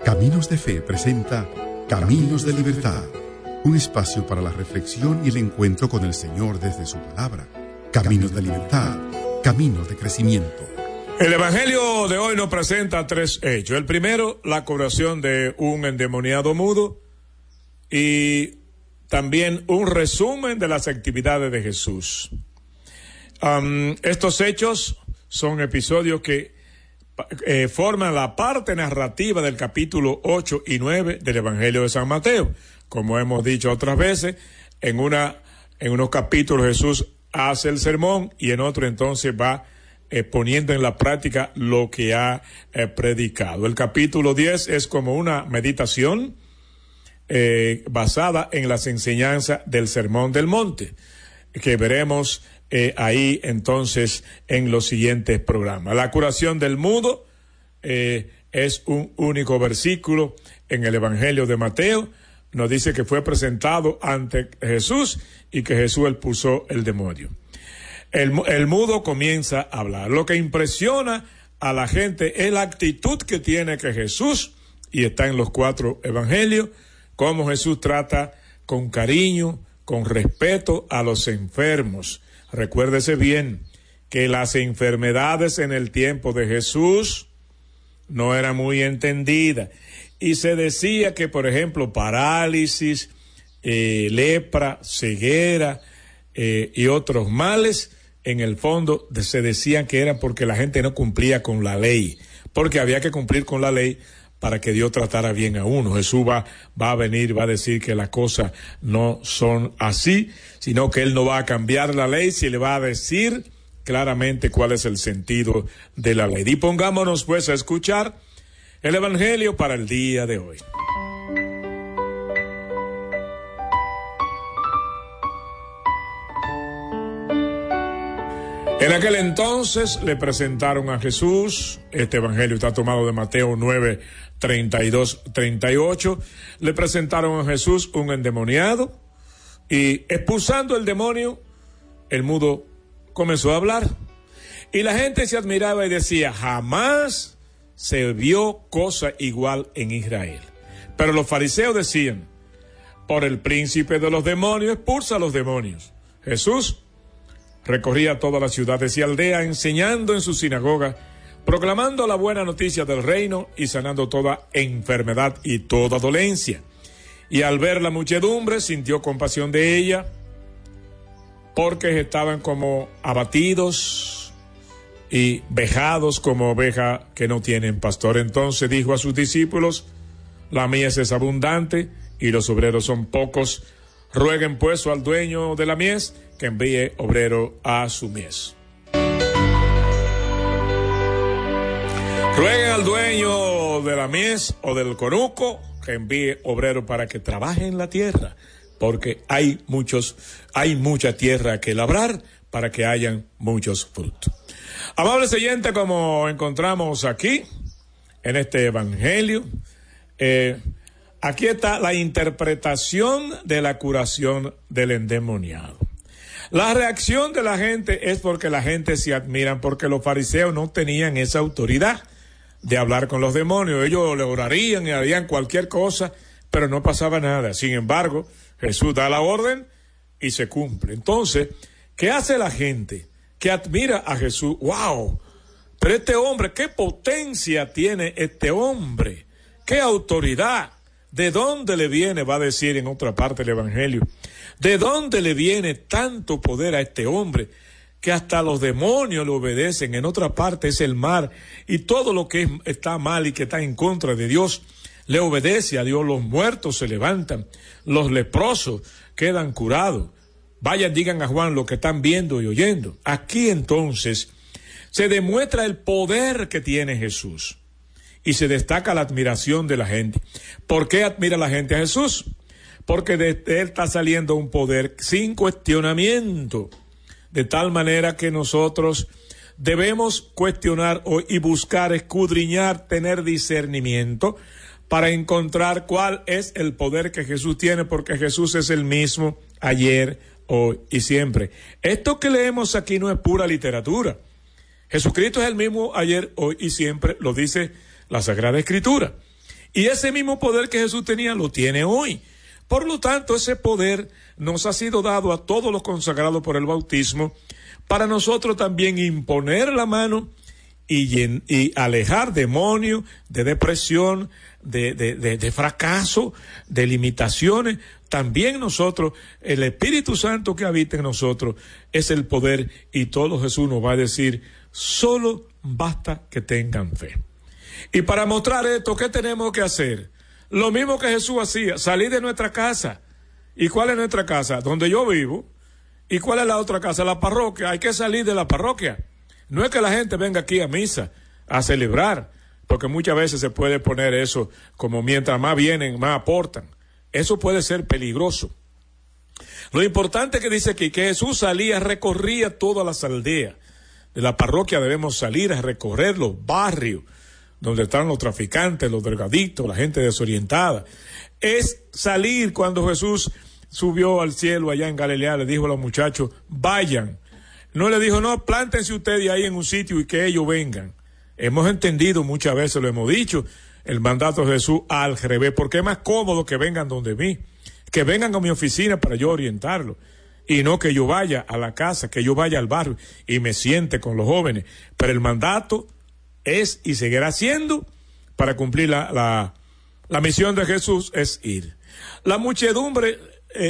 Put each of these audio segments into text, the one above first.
Caminos de Fe presenta Caminos de Libertad, un espacio para la reflexión y el encuentro con el Señor desde su palabra. Caminos de Libertad, caminos de crecimiento. El Evangelio de hoy nos presenta tres hechos. El primero, la curación de un endemoniado mudo, y también un resumen de las actividades de Jesús. Estos hechos son episodios que forman la parte narrativa del capítulo 8 y 9 del Evangelio de San Mateo. Como hemos dicho otras veces, en unos capítulos Jesús hace el sermón y en otro entonces va poniendo en la práctica lo que ha predicado. El capítulo 10 es como una meditación basada en las enseñanzas del Sermón del Monte, que veremos ahí entonces en los siguientes programas. La curación del mudo es un único versículo en el Evangelio de Mateo. Nos dice que fue presentado ante Jesús y que Jesús expulsó el demonio. El mudo comienza a hablar. Lo que impresiona a la gente es la actitud que tiene que Jesús, y está en los 4 evangelios, cómo Jesús trata con cariño, con respeto a los enfermos. Recuérdese bien que las enfermedades en el tiempo de Jesús no eran muy entendidas. Y se decía que, por ejemplo, parálisis, lepra, ceguera y otros males, en el fondo se decían que eran porque la gente no cumplía con la ley, porque había que cumplir con la ley para que Dios tratara bien a uno. Jesús va a venir, va a decir que las cosas no son así, sino que Él no va a cambiar la ley, si le va a decir claramente cuál es el sentido de la ley. Y pongámonos pues a escuchar el Evangelio para el día de hoy. En aquel entonces le presentaron a Jesús, este evangelio está tomado de Mateo 9, 32, 38, le presentaron a Jesús un endemoniado, y expulsando el demonio, el mudo comenzó a hablar, y la gente se admiraba y decía, jamás se vio cosa igual en Israel. Pero los fariseos decían, por el príncipe de los demonios expulsa a los demonios. Jesús recorría todas las ciudades y aldeas, enseñando en su sinagoga, proclamando la buena noticia del reino y sanando toda enfermedad y toda dolencia. Y al ver la muchedumbre, sintió compasión de ella, porque estaban como abatidos y vejados como ovejas que no tienen pastor. Entonces dijo a sus discípulos, la mies es abundante y los obreros son pocos. Rueguen pues al dueño de la mies que envíe obrero a su mies. Rueguen al dueño de la mies o del conuco que envíe obrero para que trabaje en la tierra, porque hay mucha tierra que labrar para que hayan muchos frutos. Amables oyentes, como encontramos aquí en este evangelio, aquí está la interpretación de la curación del endemoniado. La reacción de la gente es porque la gente se admira, porque los fariseos no tenían esa autoridad de hablar con los demonios. Ellos le orarían y harían cualquier cosa, pero no pasaba nada. Sin embargo, Jesús da la orden y se cumple. Entonces, ¿qué hace la gente que admira a Jesús? ¡Wow! Pero este hombre, ¿qué potencia tiene este hombre? ¿Qué autoridad? ¿De dónde le viene? Va a decir en otra parte del Evangelio. ¿De dónde le viene tanto poder a este hombre que hasta los demonios le obedecen? En otra parte es el mar, y todo lo que está mal y que está en contra de Dios le obedece a Dios. Los muertos se levantan, los leprosos quedan curados. Vayan, digan a Juan lo que están viendo y oyendo. Aquí entonces se demuestra el poder que tiene Jesús. Y se destaca la admiración de la gente. ¿Por qué admira la gente a Jesús? Porque de él está saliendo un poder sin cuestionamiento. De tal manera que nosotros debemos cuestionar y buscar, escudriñar, tener discernimiento para encontrar cuál es el poder que Jesús tiene, porque Jesús es el mismo ayer, hoy y siempre. Esto que leemos aquí no es pura literatura. Jesucristo es el mismo ayer, hoy y siempre, lo dice la Sagrada Escritura. Y ese mismo poder que Jesús tenía lo tiene hoy. Por lo tanto, ese poder nos ha sido dado a todos los consagrados por el bautismo para nosotros también imponer la mano y alejar demonios, de depresión, de fracaso, de limitaciones. También nosotros, el Espíritu Santo que habita en nosotros es el poder, y todo Jesús nos va a decir, solo basta que tengan fe. Y para mostrar esto, ¿qué tenemos que hacer? Lo mismo que Jesús hacía, salir de nuestra casa. ¿Y cuál es nuestra casa? Donde yo vivo. ¿Y cuál es la otra casa? La parroquia. Hay que salir de la parroquia. No es que la gente venga aquí a misa a celebrar, porque muchas veces se puede poner eso como mientras más vienen, más aportan. Eso puede ser peligroso. Lo importante que dice aquí, que Jesús salía, recorría todas las aldeas. De la parroquia debemos salir a recorrer los barrios donde están los traficantes, los drogadictos, la gente desorientada. Es salir. Cuando Jesús subió al cielo allá en Galilea, le dijo a los muchachos, vayan. No le dijo, no, plántense ustedes ahí en un sitio y que ellos vengan. Hemos entendido muchas veces, lo hemos dicho, el mandato de Jesús al revés, porque es más cómodo que vengan donde mí, que vengan a mi oficina para yo orientarlos, y no que yo vaya a la casa, que yo vaya al barrio y me siente con los jóvenes. Pero el mandato es y seguirá siendo, para cumplir la misión de Jesús, es ir. La muchedumbre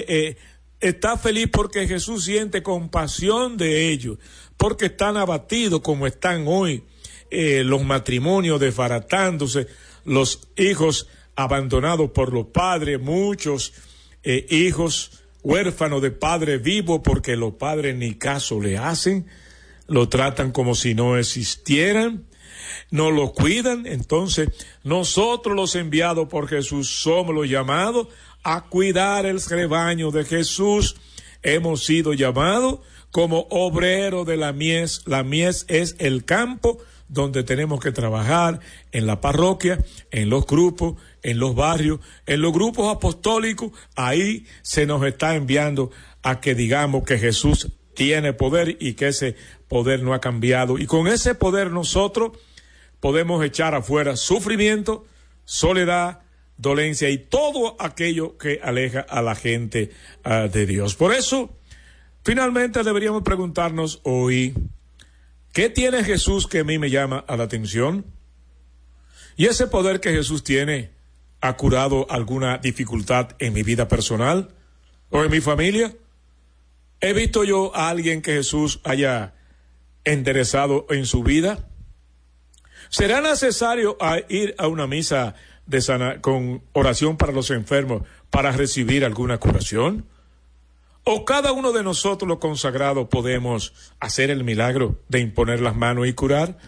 está feliz porque Jesús siente compasión de ellos, porque están abatidos como están hoy los matrimonios desbaratándose, los hijos abandonados por los padres, muchos hijos huérfanos de padre vivo porque los padres ni caso le hacen, lo tratan como si no existieran, no lo cuidan. Entonces nosotros, los enviados por Jesús, somos los llamados a cuidar el rebaño de Jesús. Hemos sido llamados como obreros de la mies. La mies es el campo donde tenemos que trabajar, en la parroquia, en los grupos, en los barrios, en los grupos apostólicos. Ahí se nos está enviando a que digamos que Jesús tiene poder y que ese poder no ha cambiado. Y con ese poder nosotros podemos echar afuera sufrimiento, soledad, dolencia y todo aquello que aleja a la gente de Dios. Por eso, finalmente deberíamos preguntarnos hoy, ¿qué tiene Jesús que a mí me llama a la atención? ¿Y ese poder que Jesús tiene ha curado alguna dificultad en mi vida personal o en mi familia? ¿He visto yo a alguien que Jesús haya enderezado en su vida? ¿Será necesario ir a una misa con oración para los enfermos para recibir alguna curación? ¿O cada uno de nosotros, los consagrados, podemos hacer el milagro de imponer las manos y curar?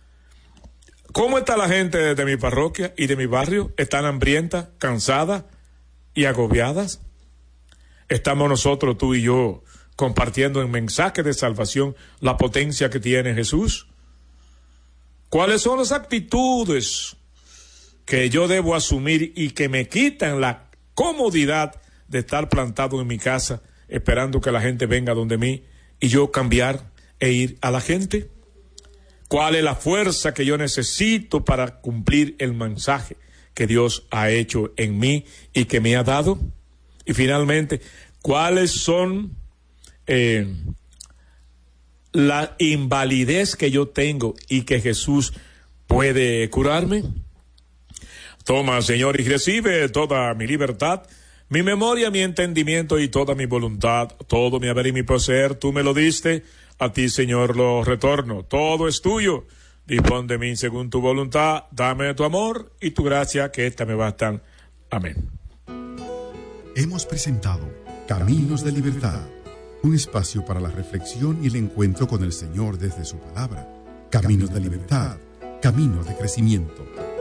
¿Cómo está la gente de mi parroquia y de mi barrio? ¿Están hambrientas, cansadas y agobiadas? ¿Estamos nosotros, tú y yo, compartiendo en mensaje de salvación la potencia que tiene Jesús? ¿Cuáles son las actitudes que yo debo asumir y que me quitan la comodidad de estar plantado en mi casa esperando que la gente venga donde mí y yo cambiar e ir a la gente? ¿Cuál es la fuerza que yo necesito para cumplir el mensaje que Dios ha hecho en mí y que me ha dado? Y finalmente, ¿cuáles son la invalidez que yo tengo y que Jesús puede curarme? Toma, Señor, y recibe toda mi libertad, mi memoria, mi entendimiento y toda mi voluntad, todo mi haber y mi poseer. Tú me lo diste, a ti, Señor, lo retorno. Todo es tuyo. Dispón de mí según tu voluntad. Dame tu amor y tu gracia, que esta me bastan. Amén. Hemos presentado Caminos de Libertad, un espacio para la reflexión y el encuentro con el Señor desde su palabra. Caminos de Libertad, caminos de crecimiento.